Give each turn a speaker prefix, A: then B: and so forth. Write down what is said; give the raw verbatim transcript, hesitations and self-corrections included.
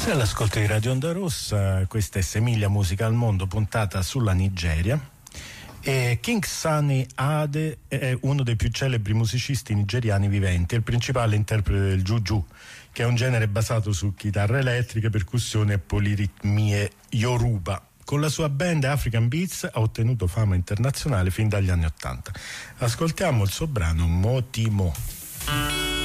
A: Sei all'ascolto di Radio Onda Rossa, questa è Semilia Musica al Mondo, puntata sulla Nigeria. E King Sunny Ade è uno dei più celebri musicisti nigeriani viventi, è il principale interprete del juju, che è un genere basato su chitarra elettrica, percussione e poliritmie yoruba. Con la sua band African Beats ha ottenuto fama internazionale fin dagli anni Ottanta. Ascoltiamo il suo brano Motimo.